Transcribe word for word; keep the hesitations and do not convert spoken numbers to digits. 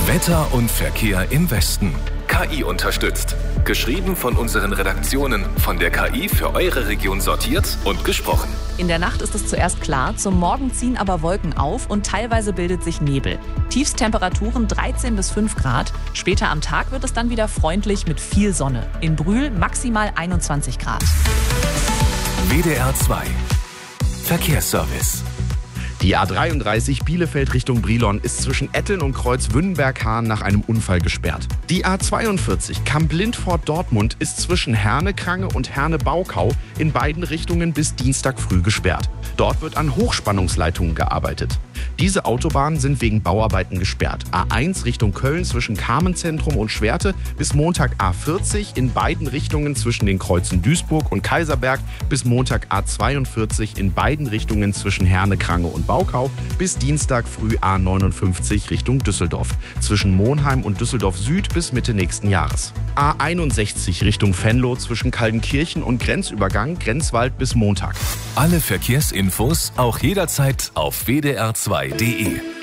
Wetter und Verkehr im Westen. K I unterstützt. Geschrieben von unseren Redaktionen, von der K I für eure Region sortiert und gesprochen. In der Nacht ist es zuerst klar, zum Morgen ziehen aber Wolken auf und teilweise bildet sich Nebel. Tiefsttemperaturen dreizehn bis fünf Grad. Später am Tag wird es dann wieder freundlich mit viel Sonne. In Brühl maximal einundzwanzig Grad. W D R zwei Verkehrsservice. Die A dreiunddreißig Bielefeld Richtung Brilon ist zwischen Etteln und Kreuz-Wünnenberg-Hahn nach einem Unfall gesperrt. Die A zweiundvierzig Kamp-Lindfort-Dortmund ist zwischen Herne-Krange und Herne-Baukau in beiden Richtungen bis Dienstag früh gesperrt. Dort wird an Hochspannungsleitungen gearbeitet. Diese Autobahnen sind wegen Bauarbeiten gesperrt. A eins Richtung Köln zwischen Carmenzentrum und Schwerte bis Montag A vierzig in beiden Richtungen zwischen den Kreuzen Duisburg und Kaiserberg bis Montag A zweiundvierzig in beiden Richtungen zwischen Herne-Krange und Baukau bis Dienstag früh A neunundfünfzig Richtung Düsseldorf. Zwischen Monheim und Düsseldorf Süd bis Mitte nächsten Jahres. A einundsechzig Richtung Venlo zwischen Kaldenkirchen und Grenzübergang Grenzwald bis Montag. Alle Verkehrsinfos auch jederzeit auf W D R zwei Punkt D E.